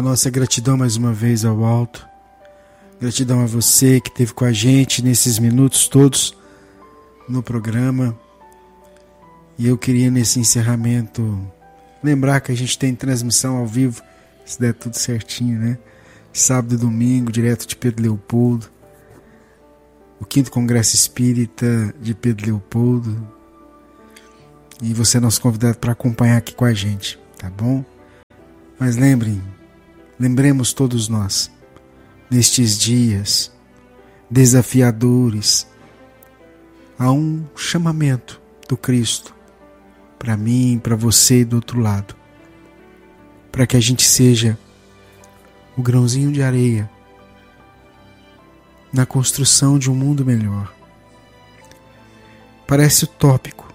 Nossa gratidão mais uma vez ao alto. Gratidão a você que esteve com a gente nesses minutos todos no programa. E eu queria nesse encerramento lembrar que a gente tem transmissão ao vivo, se der tudo certinho, né? Sábado e domingo, direto de Pedro Leopoldo. O 5º Congresso Espírita de Pedro Leopoldo. E você é nosso convidado para acompanhar aqui com a gente, tá bom? Mas lembremos todos nós, nestes dias desafiadores, há um chamamento do Cristo para mim, para você e do outro lado, para que a gente seja o grãozinho de areia na construção de um mundo melhor. Parece utópico,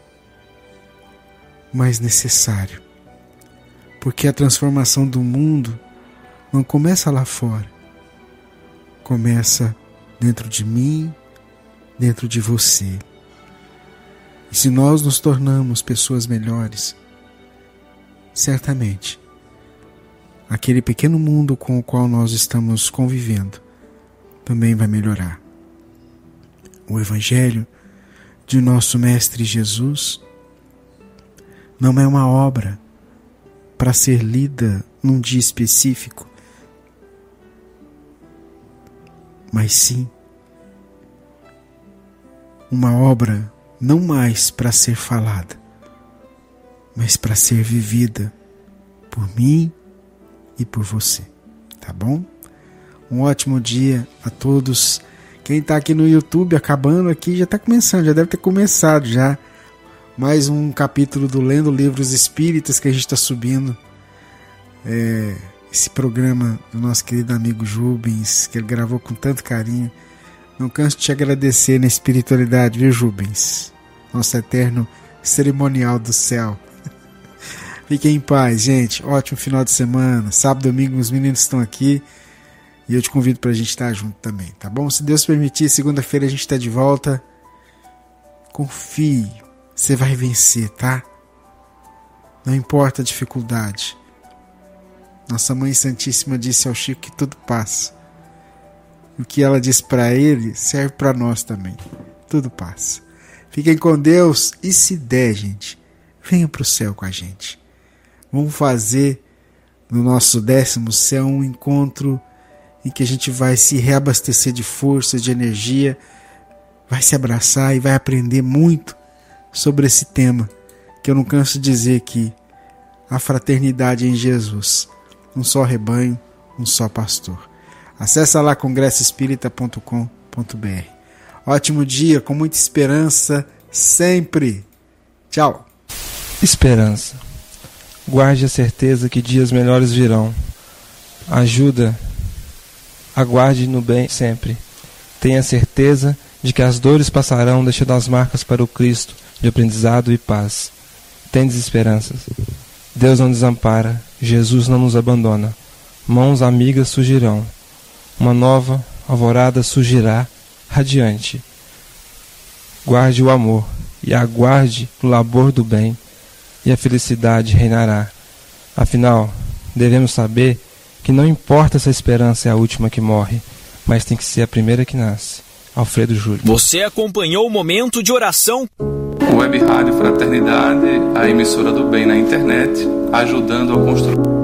mas necessário, porque a transformação do mundo não começa lá fora, começa dentro de mim, dentro de você. E se nós nos tornamos pessoas melhores, certamente aquele pequeno mundo com o qual nós estamos convivendo também vai melhorar. O Evangelho de nosso Mestre Jesus não é uma obra para ser lida num dia específico, mas sim uma obra não mais para ser falada, mas para ser vivida por mim e por você, tá bom? Um ótimo dia a todos. Quem está aqui no YouTube, acabando aqui, já está começando, já deve ter começado já mais um capítulo do Lendo Livros Espíritas que a gente está subindo. Esse programa do nosso querido amigo Jubens, que ele gravou com tanto carinho. Não canso de te agradecer na espiritualidade, viu, Jubens? Nosso eterno cerimonial do céu. Fiquem em paz, gente. Ótimo final de semana. Sábado, domingo, os meninos estão aqui. E eu te convido para a gente estar junto também, tá bom? Se Deus permitir, segunda-feira a gente está de volta. Confie. Você vai vencer, tá? Não importa a dificuldade. Nossa Mãe Santíssima disse ao Chico que tudo passa. O que ela disse para ele serve para nós também. Tudo passa. Fiquem com Deus e se der, gente, venham para o céu com a gente. Vamos fazer no nosso 10º céu um encontro em que a gente vai se reabastecer de força, de energia, vai se abraçar e vai aprender muito sobre esse tema, que eu não canso de dizer aqui, a fraternidade em Jesus, um só rebanho, um só pastor. Acesse lá congressoespírita.com.br. Ótimo dia, com muita esperança, sempre. Tchau. Esperança. Guarde a certeza que dias melhores virão. Aguarde no bem sempre. Tenha certeza de que as dores passarão, deixando as marcas para o Cristo de aprendizado e paz. Tendes esperanças. Deus não desampara, Jesus não nos abandona. Mãos amigas surgirão. Uma nova alvorada surgirá radiante. Guarde o amor e aguarde o labor do bem, e a felicidade reinará. Afinal, devemos saber que não importa se a esperança é a última que morre, mas tem que ser a primeira que nasce. Alfredo Júlio. Você acompanhou o Momento de Oração? Web Rádio Fraternidade, a emissora do bem na internet, ajudando a construir.